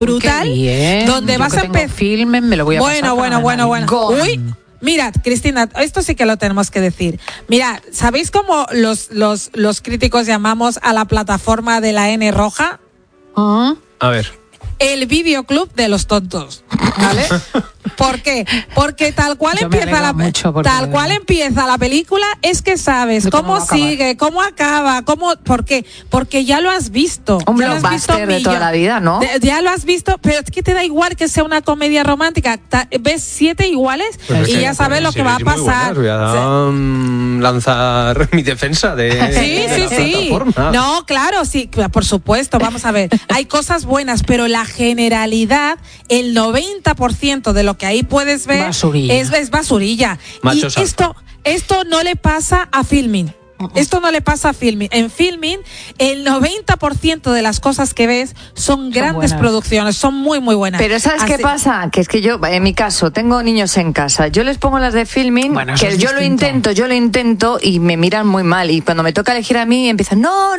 brutal, donde vas a empezar. Filmen, me lo voy a pasar. Bueno. Uy, mirad, Cristina, esto sí que lo tenemos que decir. Mirad, ¿sabéis cómo los críticos llamamos a la plataforma de la N roja? A ver. El videoclub de los tontos, ¿vale? ¿Por qué? Porque tal cual empieza la película, es que sabes cómo sigue, cómo acaba, ¿por qué? Porque ya lo has visto. Un blockbuster de toda la vida, ¿no? Ya lo has visto, pero es que te da igual que sea una comedia romántica. Ves 7 iguales y ya sabes lo que va a pasar. Voy a lanzar mi defensa de la plataforma. No, claro, sí, por supuesto, vamos a ver. Hay cosas buenas, pero la generalidad, el 90% de lo que ahí puedes ver es basurilla. Y esto no le pasa a Filmin. Esto no le pasa a Filmin. En Filmin, el 90% de las cosas que ves son grandes producciones, son muy, muy buenas. Pero ¿sabes qué pasa? Que es que yo, en mi caso, tengo niños en casa. Yo les pongo las de Filmin, que yo lo intento y me miran muy mal. Y cuando me toca elegir a mí, empiezan, no.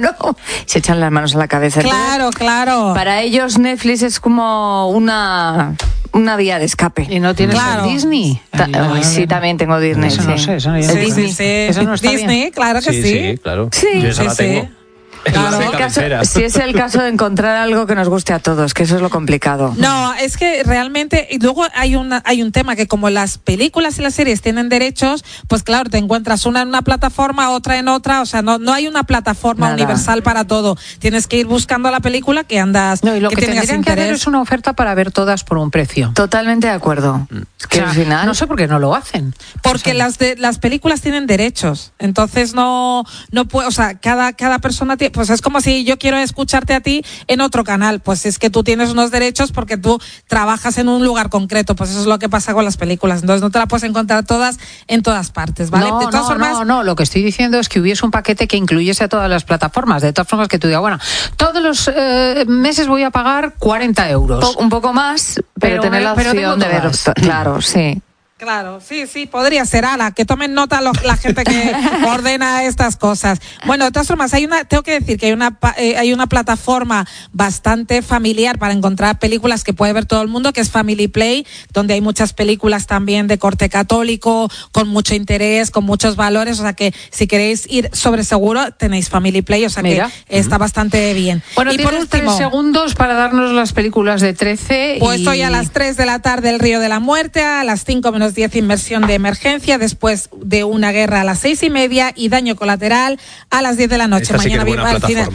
Se echan las manos a la cabeza. Claro. Para ellos Netflix es como una vía de escape. ¿Y no tienes Disney? Sí, también tengo Disney. Eso no sé, eso no Eso no está Disney, bien. Claro que sí. Sí, claro. Sí. Yo esa la tengo. Claro, si es el caso de encontrar algo que nos guste a todos, que eso es lo complicado. No, es que realmente, y luego hay un tema que como las películas y las series tienen derechos, pues claro, te encuentras una en una plataforma, otra en otra, o sea, no hay una plataforma universal para todo. Tienes que ir buscando la película que andas, y lo que tengas tendrían interés. que hacer es una oferta para ver todas por un precio. Totalmente de acuerdo. Es que al final no sé por qué no lo hacen. Porque las películas tienen derechos, entonces no puede, o sea, cada persona tiene, pues es como si yo quiero escucharte a ti en otro canal, pues es que tú tienes unos derechos porque tú trabajas en un lugar concreto, pues eso es lo que pasa con las películas, entonces no te las puedes encontrar todas en todas partes, ¿vale? No, lo que estoy diciendo es que hubiese un paquete que incluyese a todas las plataformas, de todas formas que tú digas, bueno, todos los meses voy a pagar 40 euros. Un poco más, pero tener la opción de ver, claro, sí. Claro, sí, podría ser. Ala, que tomen nota la gente que ordena estas cosas. Bueno, de todas formas, tengo que decir que hay una plataforma bastante familiar para encontrar películas que puede ver todo el mundo, que es Family Play, donde hay muchas películas también de corte católico, con mucho interés, con muchos valores, o sea que si queréis ir sobre seguro, tenéis Family Play, o sea que está bastante bien. Bueno, y por último, 3 segundos para darnos las películas de 13. Pues hoy a las 3 de la tarde El Río de la Muerte, a las 5 menos 10 Inmersión de Emergencia, después de Una guerra a las 6:30 y Daño Colateral a las 10 de la noche. Esta Mañana sí viva el cine.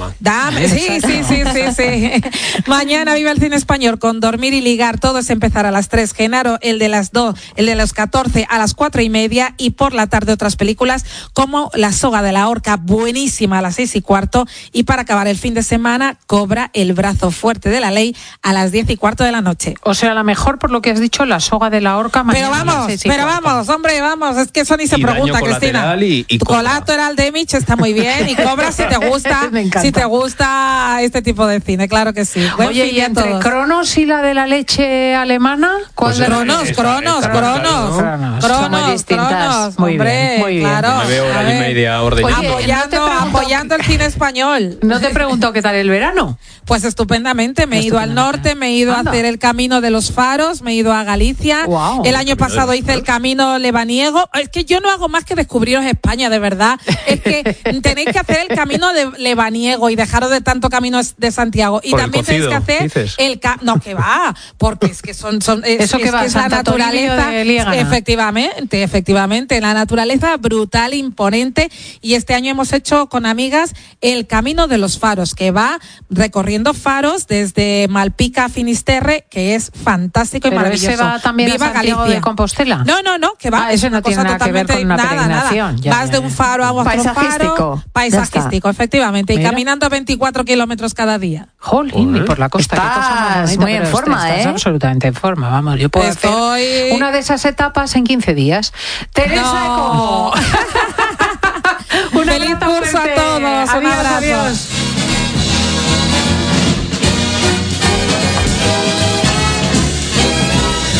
Sí. Mañana viva el cine español con Dormir y Ligar. Todo es empezar a las 3. Genaro, el de las 2, el de los 14 a las 4:30 y por la tarde otras películas como La soga de la horca, buenísima, a las 6:15 y para acabar el fin de semana Cobra, el brazo fuerte de la ley a las 10:15 de la noche. O sea, la mejor por lo que has dicho, La soga de la horca. Pero vamos, es que eso ni se pregunta, Cristina. Y Colateral de Mitch está muy bien y Cobra si te gusta este tipo de cine, claro que sí. Oye, y entre Cronos y la de la leche alemana, ¿cuál de Cronos? Son muy distintas. Muy bien. Claro. Me veo hora y media ordenando. Apoyando el cine español. No te pregunto qué tal el verano. Pues estupendamente, me he ido al norte, me he ido a hacer el Camino de los Faros, me he ido a Galicia. Wow. El año pasado hice el Camino Lebaniego. Es que yo no hago más que descubriros España, de verdad. Es que tenéis que hacer el Camino de Lebaniego y dejaros de tanto Camino de Santiago. Y también tenéis que hacer no, que va, porque es que eso que va, es la naturaleza. Efectivamente, la naturaleza brutal, imponente. Y este año hemos hecho con amigas el Camino de los Faros, que va recorriendo faros desde Malpica a Finisterre, que es fantástico y maravilloso. ¿Ese va también Viva a Santiago Galicia. de Compostela? No, que va. Eso no tiene nada que ver con una peregrinación. Vas de un faro a otro faro. Paisajístico, efectivamente. Mira. Y caminando 24 kilómetros cada día. Jolín, y por la costa. Estás muy en forma, Estás absolutamente en forma, vamos. Yo puedo hacer una de esas etapas en 15 días. Teresa Como. Feliz curso a todos. Un abrazo. Adiós.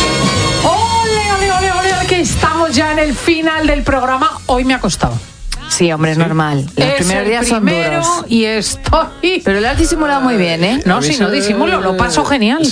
Ole, que estamos ya en el final del programa. Hoy me ha costado. Sí, hombre, es normal. Los primeros días son duros. Y estoy... Pero lo has disimulado muy bien, ¿eh? No, si no disimulo, lo paso genial.